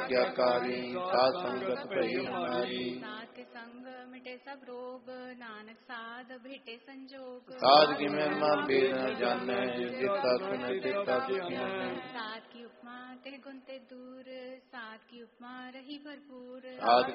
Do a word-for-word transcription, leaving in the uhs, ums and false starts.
ਆਗਿਆਕਾਰੀ ਸਾਧ ਸੰਗਤ ਭਈ ਹਮਾਰੀ। ਸਾਧ ਕੇ ਸੰਗ ਮਿਟੇ ਸਭ ਰੋਗ ਨਾਨਕ ਸਾਧ ਭੇਟੇ ਸੰਜੋਗ। ਸਾਧ ਕੀ ਮਹਿਮਾ ਬੇਦ ਨ ਜਾਣੈ ਜਿਤਾ ਸੁਨੈ ਤਿਤਾ ਸੁਖੀਨੈ। ਸਾਧ ਕੀ ਉਪਮਾ ਤੇ ਗੁਣ ਤੇ ਦੂਰ ਸਾਧ ਕੀ ਉਪਮਾ ਰਹੀ ਭਰਪੂਰ। ਸਾਧ